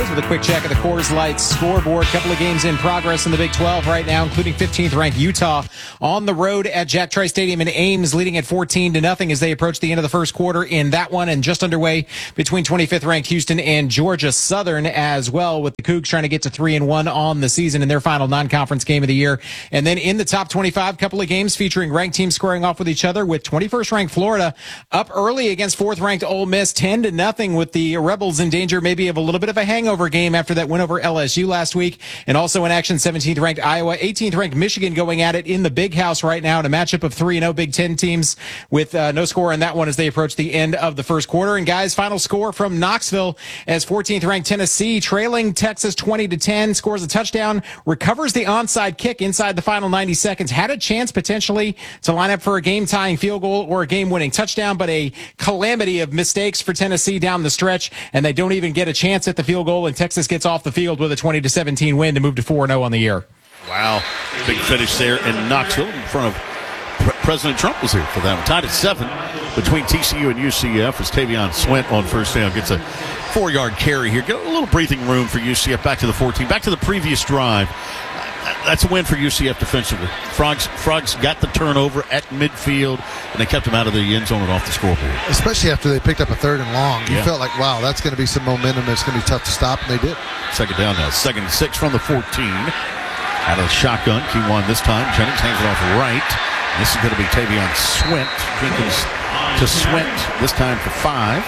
Miles with a quick check of the Coors Light scoreboard. A couple of games in progress in the Big 12 right now, including 15th-ranked Utah on the road at Jack Trice Stadium in Ames, leading at 14-0 as they approach the end of the first quarter in that one, and just underway between 25th-ranked Houston and Georgia Southern as well, with the Cougs trying to get to 3-1 on the season in their final non-conference game of the year. And then in the top 25, couple of games featuring ranked teams squaring off with each other, with 21st-ranked Florida up early against 4th-ranked Ole Miss, 10-0, with the Rebels in danger maybe of a little bit of a hangover game after that win over LSU last week. And also in action, 17th-ranked Iowa, 18th-ranked Michigan going at it in the Big House right now in a matchup of 3-0 Big Ten teams, with no score in that one as they approach the end of the first quarter. And guys, final score from Knoxville as 14th-ranked Tennessee, trailing Texas 20-10, scores a touchdown, recovers the onside kick inside the final 90 seconds, had a chance potentially to line up for a game-tying field goal or a game-winning touchdown, but a calamity of mistakes for Tennessee down the stretch, and they don't even get a chance at the field goal, and Texas gets off the field with a 20-17 win to move to 4-0 on the year. Wow. Big finish there in Knoxville in front of President Trump was here for that one. Tied at 7 between TCU and UCF as Tavion Swint on first down gets a 4-yard carry here. Get a little breathing room for UCF back to the 14. Back to the previous drive. That's a win for UCF defensively. Frogs got the turnover at midfield, and they kept them out of the end zone and off the scoreboard. Especially after they picked up a 3rd and long. You felt like, wow, that's going to be some momentum. It's going to be tough to stop, and they did. Second down now. 2nd and 6 from the 14. Out of the shotgun. Keywan this time. Jennings hands it off right. This is going to be Tavion Swint. Jenkins to Swint, this time for 5.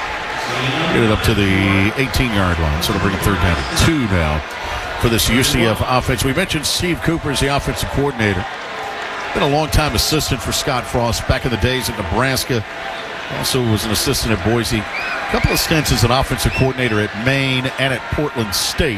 Get it up to the 18-yard line. So to bring it 3rd down to 2 now for this UCF offense. We mentioned Steve Cooper as the offensive coordinator. Been a long-time assistant for Scott Frost back in the days at Nebraska. Also was an assistant at Boise. A couple of stints as an offensive coordinator at Maine and at Portland State.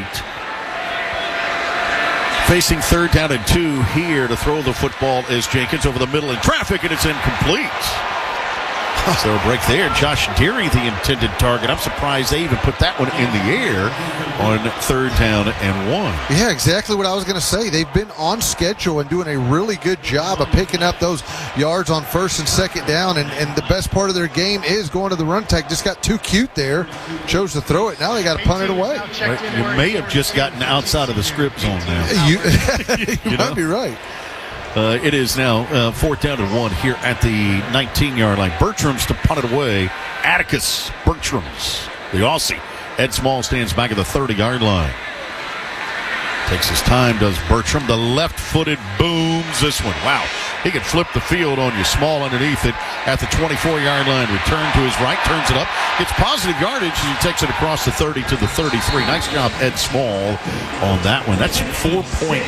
Facing 3rd down and 2 here to throw the football is Jenkins over the middle in traffic, and it's incomplete. So a break there. Josh Deary, the intended target. I'm surprised they even put that one in the air on 3rd down and 1. Yeah, exactly what I was going to say. They've been on schedule and doing a really good job of picking up those yards on 1st and 2nd down. And the best part of their game is going to the run tag. Just got too cute there. Chose to throw it. Now they got to punt it away. Right. You may have just gotten outside of the script zone now. You might be right. It is now 4th down and 1 here at the 19-yard line. Bertram's to punt it away. Atticus Bertram's, the Aussie. Ed Small stands back at the 30-yard line. Takes his time, does Bertram. The left-footed booms this one. Wow. He can flip the field on you. Small underneath it at the 24-yard line. Return to his right, turns it up. Gets positive yardage as he takes it across the 30 to the 33. Nice job, Ed Small, on that one. That's 4.97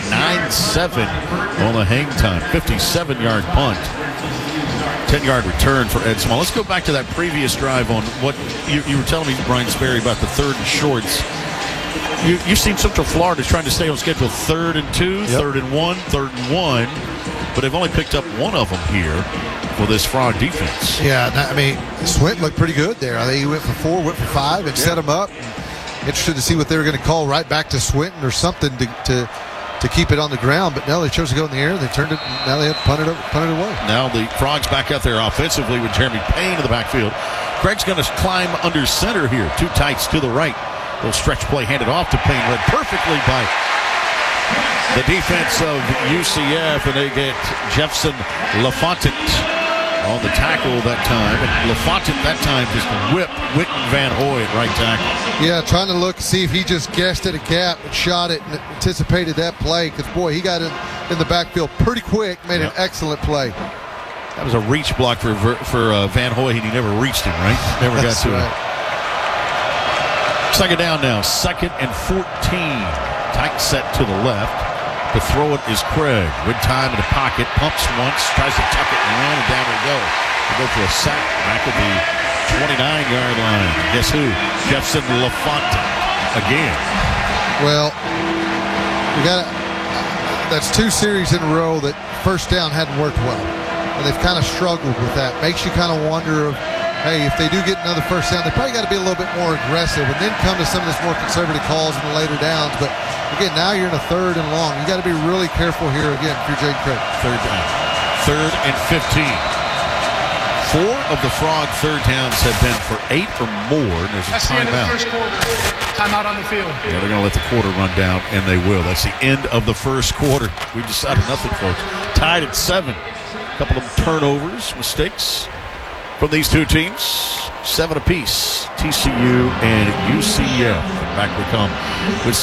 on the hang time. 57-yard punt. 10-yard return for Ed Small. Let's go back to that previous drive on what you were telling me, Brian Sperry, about the 3rd and shorts. You've seen Central Florida trying to stay on schedule 3rd and 2, 3rd and 1, 3rd and 1, but they've only picked up one of them here for this Frog defense. Yeah, I mean, Swint looked pretty good there. I think he went for 4, went for 5, and set him up. Interested to see what they were going to call right back to Swinton or something to keep it on the ground, but no, they chose to go in the air. They turned it. Now they have to punt it away. Now the Frogs back out there offensively with Jeremy Payne in the backfield. Craig's going to climb under center here. 2 tights to the right. Little stretch play handed off to Payne, read perfectly by the defense of UCF, and they get Jefferson LaFontant on the tackle that time. And LaFontant that time just whipped Witten Van Hoy at right tackle. Yeah, trying to see if he just guessed at a gap and shot it and anticipated that play, because, boy, he got in the backfield pretty quick, made an excellent play. That was a reach block for Van Hoy, and he never reached him, right? Never got to it. 2nd down now, 2nd and 14. Tight set to the left. To throw it is Craig. Good time in the pocket. Pumps once, tries to tuck it and run, and down we go. They go for a sack back at the 29-yard line. Guess who? Jefferson LaFontaine again. Well, that's 2 series in a row that 1st down hadn't worked well. And they've kind of struggled with that. Makes you kind of wonder, hey, if they do get another 1st down, they probably got to be a little bit more aggressive and then come to some of this more conservative calls in the later downs. But again, now you're in a 3rd and long. You got to be really careful here again if you're Jake Craig. 3rd down. 3rd and 15. 4 of the Frog third downs have been for 8 or more. And there's a That's the end of the timeout. first quarter. Timeout on the field. Yeah, they're going to let the quarter run down, and they will. That's the end of the first quarter. We've decided nothing, folks. Tied at 7. A couple of turnovers, mistakes from these two teams. 7 apiece, TCU and UCF. Back we come with